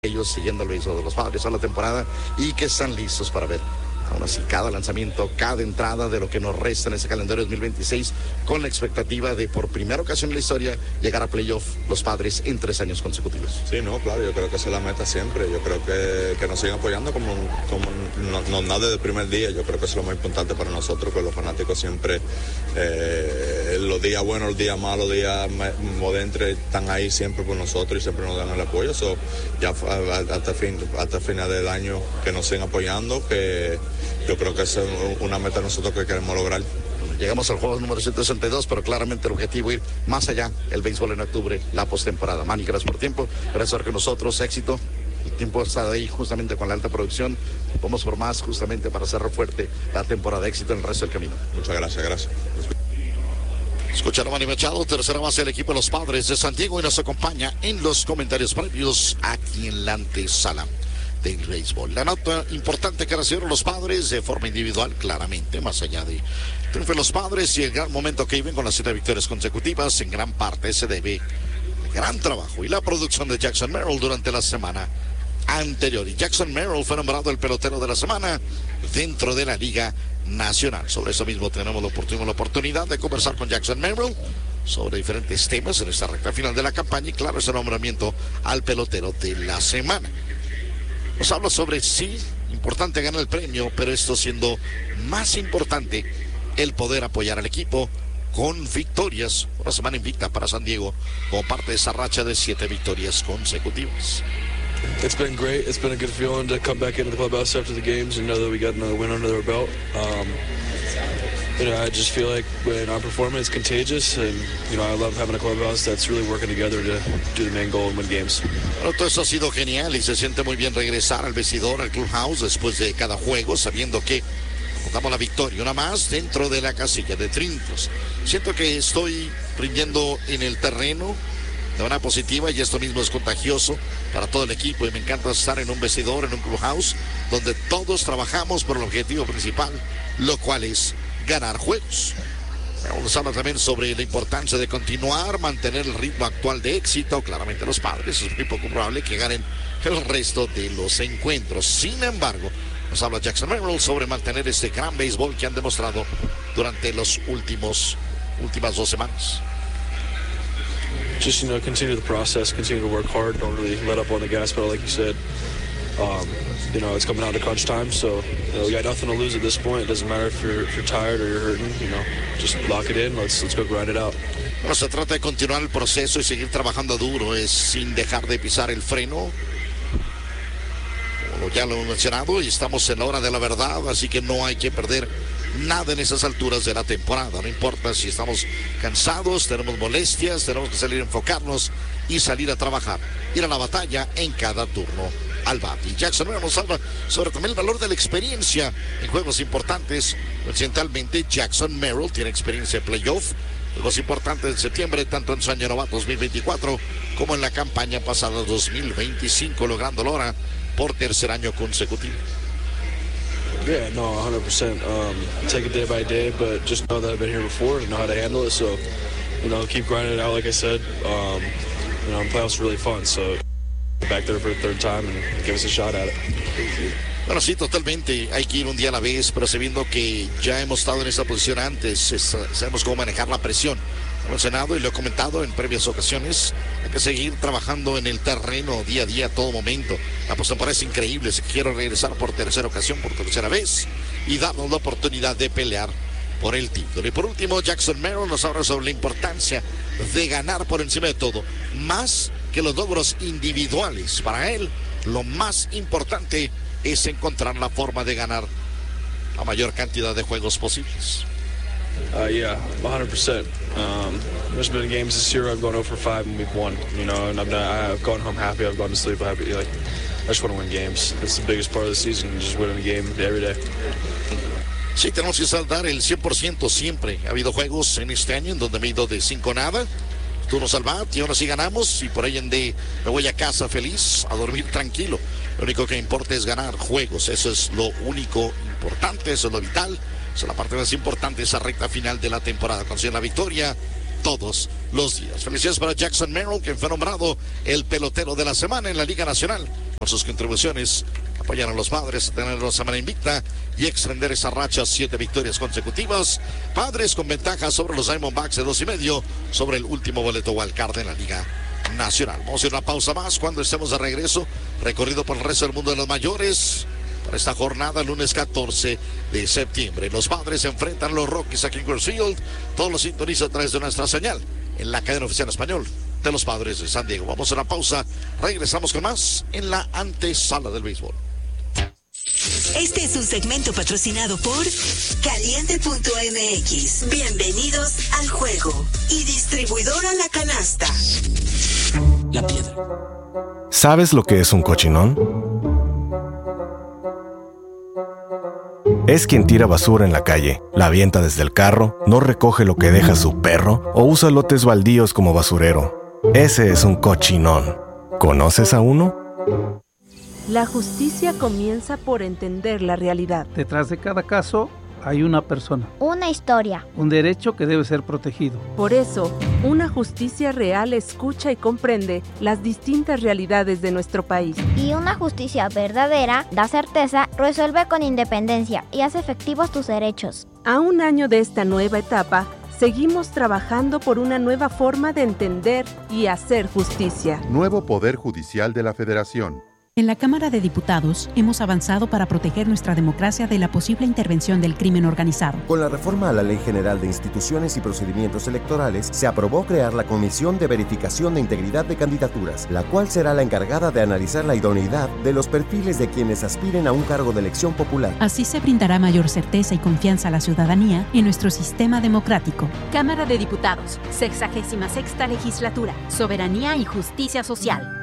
Ellos siguiendo el béisbol de los Padres a la temporada y que están listos para ver aún así cada lanzamiento, cada entrada de lo que nos resta en ese calendario 2026 con la expectativa de por primera ocasión en la historia llegar a playoff los Padres en 3 años consecutivos. Sí, no, claro, yo creo que esa es la meta siempre. Yo creo que nos siguen apoyando como no desde el primer día. Yo creo que eso es lo más importante para nosotros, que los fanáticos siempre, los días buenos, los días malos, los días modestos, están ahí siempre por nosotros y siempre nos dan el apoyo. So, ya hasta final del año que nos sigan apoyando, que yo creo que esa es una meta nosotros que queremos lograr. Llegamos al juego número 162, pero claramente el objetivo es ir más allá, el béisbol en octubre, la postemporada. Manny, gracias por tiempo, gracias por que nosotros, éxito. El tiempo está ahí justamente con la alta producción. Vamos por más justamente para cerrar fuerte la temporada de éxito en el resto del camino. Muchas gracias. Escucharon a Manny Machado, tercera base del equipo de los Padres de San Diego, y nos acompaña en los comentarios previos aquí en la antesala del béisbol. La nota importante que recibieron los Padres de forma individual, claramente, más allá de triunfo de los Padres y el gran momento que viven con las 7 victorias consecutivas, en gran parte se debe al gran trabajo y la producción de Jackson Merrill durante la semana anterior. Y Jackson Merrill fue nombrado el pelotero de la semana dentro de la Liga Nacional. Sobre eso mismo tenemos la oportunidad de conversar con Jackson Merrill sobre diferentes temas en esta recta final de la campaña y claro, ese nombramiento al pelotero de la semana. Nos habla sobre sí, importante ganar el premio, pero esto siendo más importante, el poder apoyar al equipo con victorias. Una semana invicta para San Diego como parte de esa racha de 7 victorias consecutivas. It's been great. It's been a good feeling to come back into the clubhouse after the games and know that we got another win under our belt. I just feel like when our performance is contagious, and I love having a clubhouse that's really working together to do the main goal and win games. Bueno, todo eso ha sido genial y se siente muy bien regresar al vestidor, al clubhouse después de cada juego, sabiendo que damos la victoria, una más dentro de la casilla de triunfos. Siento que estoy rindiendo en el terreno de manera positiva y esto mismo es contagioso para todo el equipo y me encanta estar en un vestidor, en un clubhouse donde todos trabajamos por el objetivo principal, lo cual es ganar juegos. Vamos a hablar también sobre la importancia de continuar, mantener el ritmo actual de éxito. Claramente los Padres es muy poco probable que ganen el resto de los encuentros. Sin embargo, nos habla Jackson Merrill sobre mantener este gran béisbol que han demostrado durante las últimas 2 semanas. Just, continue the process, continue to work hard, don't really let up on the gas pedal like you said. It's coming down to crunch time, so we got nothing to lose at this point. It doesn't matter if you're tired or you're hurting, just lock it in, let's go grind it out. Bueno, se trata de continuar el proceso y seguir trabajando duro, es sin dejar de pisar el freno. Como ya lo hemos mencionado, y estamos en la hora de la verdad, así que no hay que perder nada en esas alturas de la temporada. No importa si estamos cansados, tenemos molestias, tenemos que salir a enfocarnos y salir a trabajar, ir a la batalla en cada turno al bate. Y Jackson Merrill nos habla sobre también el valor de la experiencia en juegos importantes. Recientemente Jackson Merrill tiene experiencia en playoff, juegos importantes en septiembre, tanto en su año novato 2024 como en la campaña pasada 2025, logrando lora por tercer año consecutivo. Yeah, no, 100%. Take it day by day, but just know that I've been here before and know how to handle it. So, keep grinding it out, like I said. Playoffs are really fun, so back there for the 3rd time and give us a shot at it. Bueno, sí, totalmente. Hay que ir un día a la vez, pero sabiendo que ya hemos estado en esta posición antes, sabemos cómo manejar la presión. Lo he mencionado y lo he comentado en previas ocasiones. Hay que seguir trabajando en el terreno día a día, a todo momento. La postemporada es increíble. Quiero regresar por tercera ocasión, por tercera vez, y darnos la oportunidad de pelear por el título. Y por último, Jackson Merrill nos habla sobre la importancia de ganar por encima de todo, más que los logros individuales. Para él, lo más importante es encontrar la forma de ganar la mayor cantidad de juegos posibles. Yeah, 100%. There's been games this year I've gone 0 for 5 and we've won, and I've gone home happy, I've gone to sleep happy. I just want to win games. That's the biggest part of the season, just winning a game every day. Sí, tenemos que saldar el 100% siempre. Ha habido juegos en este año en donde me he ido de 5-0, turnos al bat, y ahora sí ganamos, y por ahí me voy a casa feliz, a dormir tranquilo. Lo único que importa es ganar juegos, eso es lo único importante, eso es lo vital, esa es la parte más importante, esa recta final de la temporada, conseguir la victoria todos los días. Felicidades para Jackson Merrill, que fue nombrado el pelotero de la semana en la Liga Nacional. por sus contribuciones, apoyar a los Padres a tener una semana invicta y extender esa racha 7 victorias consecutivas. Padres con ventaja sobre los Diamondbacks de 2.5 sobre el último boleto wildcard en la Liga Nacional. Vamos a ir a una pausa más cuando estemos de regreso. Recorrido por el resto del mundo de los mayores para esta jornada, lunes 14 de septiembre. Los Padres se enfrentan a los Rockies aquí en Coors Field. Todos los sintonizan a través de nuestra señal en la cadena oficial español de los Padres de San Diego. Vamos a una pausa. Regresamos con más en la antesala del béisbol. Este es un segmento patrocinado por Caliente.mx. Bienvenidos al juego. Y distribuidora La Canasta. La Piedra. ¿Sabes lo que es un cochinón? Es quien tira basura en la calle, la avienta desde el carro, no recoge lo que deja su perro o usa lotes baldíos como basurero. Ese es un cochinón. ¿Conoces a uno? La justicia comienza por entender la realidad. Detrás de cada caso hay una persona. Una historia. Un derecho que debe ser protegido. Por eso, una justicia real escucha y comprende las distintas realidades de nuestro país. Y una justicia verdadera da certeza, resuelve con independencia y hace efectivos tus derechos. A un año de esta nueva etapa, seguimos trabajando por una nueva forma de entender y hacer justicia. Nuevo Poder Judicial de la Federación. En la Cámara de Diputados hemos avanzado para proteger nuestra democracia de la posible intervención del crimen organizado. Con la reforma a la Ley General de Instituciones y Procedimientos Electorales, se aprobó crear la Comisión de Verificación de Integridad de Candidaturas, la cual será la encargada de analizar la idoneidad de los perfiles de quienes aspiren a un cargo de elección popular. Así se brindará mayor certeza y confianza a la ciudadanía en nuestro sistema democrático. Cámara de Diputados, 66ª Legislatura, Soberanía y Justicia Social.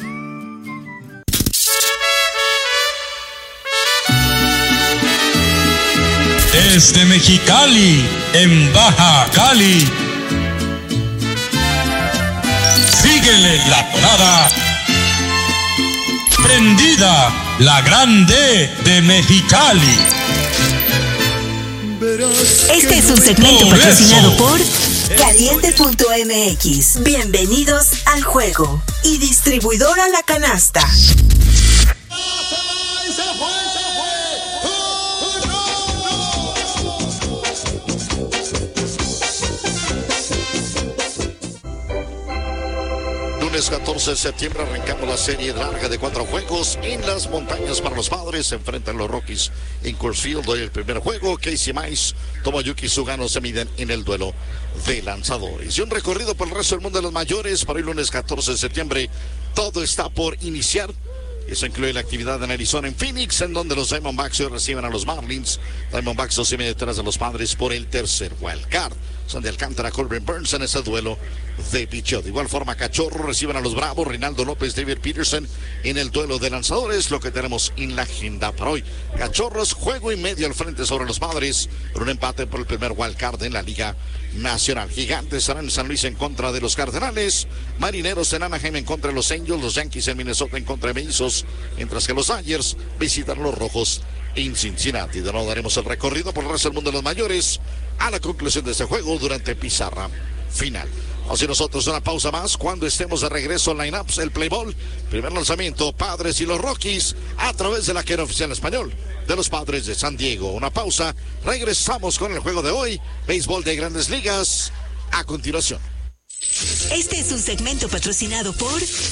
Desde Mexicali, en Baja Cali, síguele la tonada, prendida la grande de Mexicali. Este es un segmento patrocinado por Caliente.mx. Bienvenidos al juego. Y distribuidora La Canasta. Lunes 14 de septiembre arrancamos la serie larga de 4 juegos en las montañas para los Padres. Se enfrentan los Rockies en Coors Field. Hoy el primer juego, Casey Mize, Tomoyuki Sugano se miden en el duelo de lanzadores. Y un recorrido por el resto del mundo de los mayores para el lunes 14 de septiembre. Todo está por iniciar. Eso incluye la actividad en Arizona, en Phoenix, en donde los Diamondbacks hoy reciben a los Marlins. Diamondbacks 2.5 detrás de los Padres por el tercer wildcard. Son de Alcántara, Corbin Burns en ese duelo de picheo. De igual forma, Cachorro reciben a los Bravos, Rinaldo López, David Peterson en el duelo de lanzadores, lo que tenemos en la agenda para hoy. Cachorros, juego y medio al frente sobre los Padres, por un empate por el primer wildcard en la Liga Nacional. Gigantes estarán en San Luis en contra de los Cardenales, Marineros en Anaheim en contra de los Angels, los Yankees en Minnesota en contra de Mellizos, mientras que los Dodgers visitan a los Rojos en Cincinnati. De nuevo daremos el recorrido por el resto del mundo de los mayores a la conclusión de este juego durante pizarra final. Así nosotros una pausa más cuando estemos de regreso en Lineups, el Play Ball. Primer lanzamiento, Padres y los Rockies a través de la cadena oficial español de los Padres de San Diego. Una pausa, regresamos con el juego de hoy, béisbol de Grandes Ligas, a continuación. Este es un segmento patrocinado por